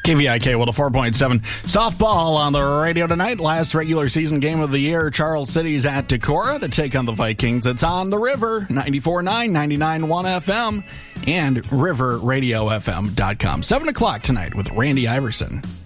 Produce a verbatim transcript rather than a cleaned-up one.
K V I K with a four point seven softball on the radio tonight. Last regular season game of the year. Charles City's at Decorah to take on the Vikings. It's on the River, ninety-four point nine, ninety-nine point one F M, and river radio f m dot com. seven o'clock tonight with Randy Iverson.